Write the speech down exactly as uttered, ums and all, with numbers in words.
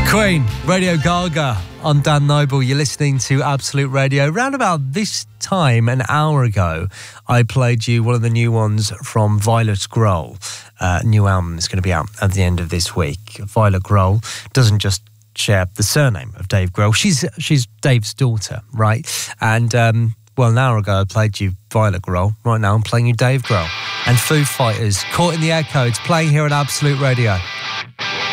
Queen, Radio Gaga on Dan Noble. You're listening to Absolute Radio. Round about this time, an hour ago, I played you one of the new ones from Violet Grohl. Uh, new album is going to be out at the end of this week. Violet Grohl doesn't just share the surname of Dave Grohl. She's she's Dave's daughter, right? And, um, well, an hour ago, I played you Violet Grohl. Right now, I'm playing you Dave Grohl. And Foo Fighters, Caught in the Echo. It's playing here on Absolute Radio.